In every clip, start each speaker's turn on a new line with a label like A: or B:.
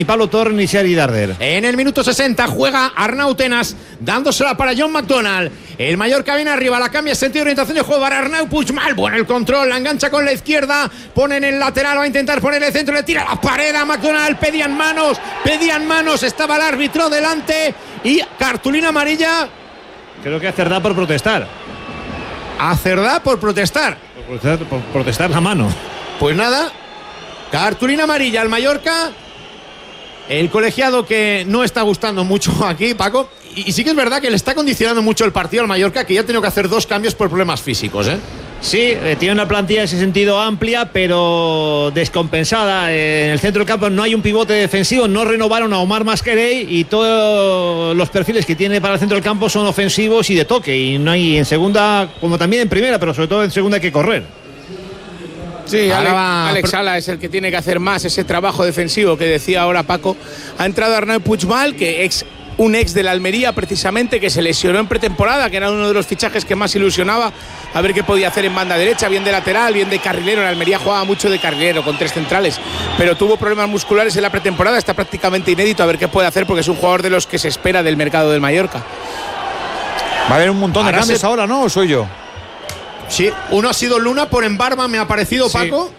A: Ni Pablo Torre ni Xavi Darder.
B: En el minuto 60 juega Arnau Tenas, dándosela para John McDonald. El Mallorca viene arriba, la cambia sentido de orientación de juego para Arnau Puigmal. Bueno, el control, la engancha con la izquierda, pone en el lateral, va a intentar poner el centro, le tira a la pared a McDonald. Pedían manos, estaba el árbitro delante y cartulina amarilla.
A: Creo que a Cerdá por protestar.
B: A Cerdá por protestar.
A: Por protestar la mano.
B: Pues nada, cartulina amarilla al Mallorca. El colegiado que no está gustando mucho aquí, Paco. Y sí que es verdad que le está condicionando mucho el partido al Mallorca, que ya ha tenido que hacer 2 cambios por problemas físicos, ¿eh?
A: Sí, tiene una plantilla en ese sentido amplia, pero descompensada. En el centro del campo no hay un pivote defensivo, no renovaron a Omar Masquerey y todos los perfiles que tiene para el centro del campo son ofensivos y de toque. Y no hay en segunda, como también en primera, pero sobre todo en segunda hay que correr.
C: Sí, Alex Sala es el que tiene que hacer más ese trabajo defensivo que decía ahora Paco. Ha entrado Arnau Puigmal, que un ex de la Almería precisamente, que se lesionó en pretemporada, que era uno de los fichajes que más ilusionaba, a ver qué podía hacer en banda derecha, bien de lateral, bien de carrilero. En Almería jugaba mucho de carrilero con 3 centrales, pero tuvo problemas musculares en la pretemporada, está prácticamente inédito, a ver qué puede hacer, porque es un jugador de los que se espera del mercado del Mallorca.
D: Va a haber un montón de cambios ahora, ¿no? ¿O soy yo?
B: Sí, uno ha sido Luna por Embarba, me ha parecido, sí. Paco.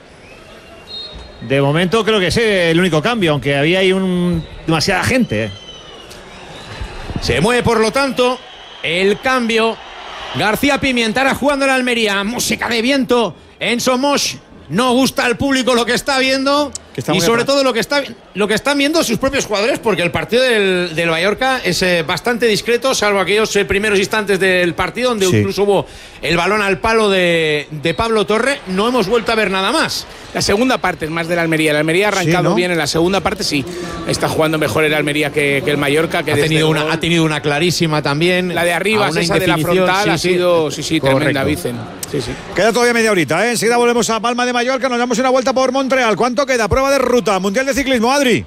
A: De momento creo que es el único cambio, aunque había ahí demasiada gente.
B: Se mueve, por lo tanto, el cambio. García Pimienta jugando en la Almería. Música de viento en Somos. No gusta al público lo que está viendo. Y sobre todo lo que están viendo sus propios jugadores, porque el partido del Mallorca es bastante discreto, salvo aquellos primeros instantes del partido donde incluso hubo el balón al palo de Pablo Torre. No hemos vuelto a ver nada más.
C: La segunda parte es más de la Almería. La Almería ha arrancado bien, en la segunda parte sí. Está jugando mejor el Almería que el Mallorca, que
B: ha tenido una clarísima también.
C: La de arriba, esa de la frontal, ha sido tremenda, Vicen. Sí.
D: Queda todavía media horita, ¿eh? Enseguida volvemos a Palma de Mallorca, nos damos una vuelta por Montreal. ¿Cuánto queda? Prueba de ruta, Mundial de Ciclismo, Adri.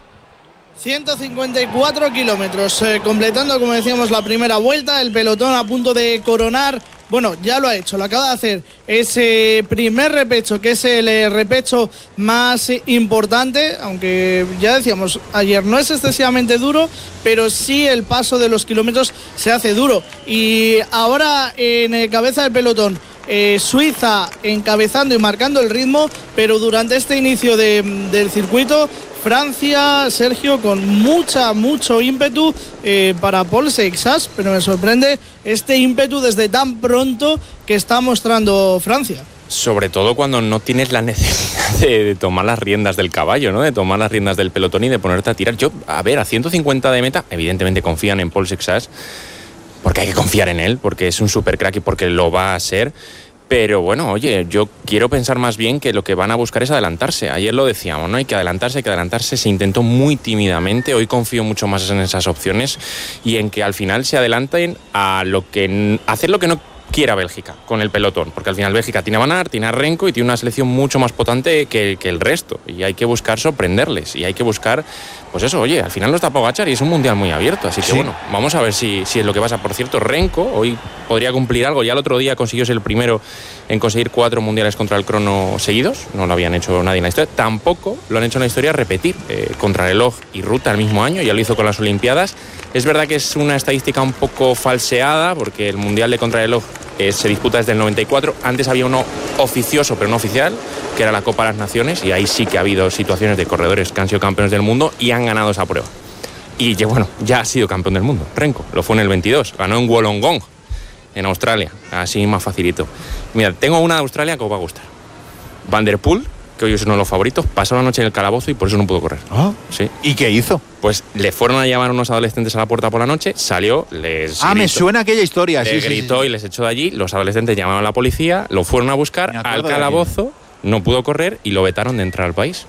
E: 154 kilómetros, completando, como decíamos, la primera vuelta. El pelotón a punto de coronar. Bueno, ya lo ha hecho, lo acaba de hacer ese primer repecho, que es el repecho más importante, aunque ya decíamos, ayer no es excesivamente duro, pero sí el paso de los kilómetros se hace duro. Y ahora en cabeza del pelotón, Suiza encabezando y marcando el ritmo, pero durante este inicio del circuito, Francia, Sergio, con mucho ímpetu para Paul Seixas, pero me sorprende este ímpetu desde tan pronto que está mostrando Francia.
F: Sobre todo cuando no tienes la necesidad de tomar las riendas del caballo, ¿no? De tomar las riendas del pelotón y de ponerte a tirar. A 150 de meta, evidentemente confían en Paul Seixas, porque hay que confiar en él, porque es un super crack y porque lo va a ser. Pero bueno, oye, yo quiero pensar más bien que lo que van a buscar es adelantarse. Ayer lo decíamos, ¿no? Hay que adelantarse. Se intentó muy tímidamente. Hoy confío mucho más en esas opciones y en que al final se adelanten a hacer lo que no quiera Bélgica con el pelotón, porque al final Bélgica tiene a Van Aert, tiene a Renko y tiene una selección mucho más potente que el resto, y hay que buscar sorprenderles y hay que buscar, pues eso, oye, al final no está Pogačar y es un mundial muy abierto, así que bueno, vamos a ver si es lo que pasa. Por cierto, Renko hoy podría cumplir algo, ya el otro día consiguió ser el primero en conseguir 4 mundiales contra el crono seguidos, no lo habían hecho nadie en la historia, tampoco lo han hecho en la historia repetir contrarreloj y ruta el mismo año, ya lo hizo con las Olimpiadas. Es verdad que es una estadística un poco falseada, porque el mundial de contrarreloj se disputa desde el 94, antes había uno oficioso pero no oficial, que era la Copa de las Naciones, y ahí sí que ha habido situaciones de corredores que han sido campeones del mundo y han ganado esa prueba. Y bueno, ya ha sido campeón del mundo, Renko, lo fue en el 22, ganó en Wollongong, en Australia, así más facilito. Mira, tengo una de Australia que os va a gustar. Van der Poel, que hoy es uno de los favoritos, pasó la noche en el calabozo y por eso no pudo correr.
D: ¿Ah?
F: Sí.
D: ¿Y qué hizo?
F: Pues le fueron a llamar unos adolescentes a la puerta por la noche, salió, les gritó,
D: me suena aquella historia.
F: Les gritó y les echó de allí, los adolescentes llamaron a la policía, lo fueron a buscar al calabozo, no pudo correr y lo vetaron de entrar al país.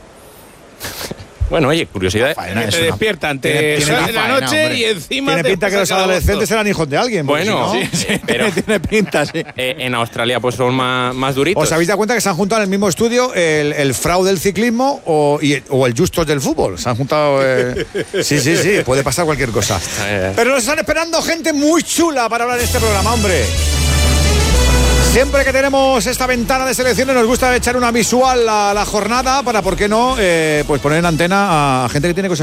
F: Bueno, oye, curiosidad.
C: Te despiertan, te salen la noche y encima.
D: Tiene pinta que los adolescentes eran hijos de alguien.
F: Bueno,
D: sí, pero tiene pinta, sí.
F: En Australia pues son más duritos.
D: ¿Os habéis dado cuenta que se han juntado en el mismo estudio el fraude del ciclismo o el justos del fútbol? Se han juntado. Sí, puede pasar cualquier cosa. Pero nos están esperando gente muy chula para hablar de este programa, hombre. Siempre que tenemos esta ventana de selecciones nos gusta echar una visual a la jornada para, ¿por qué no? Pues poner en antena a gente que tiene cosas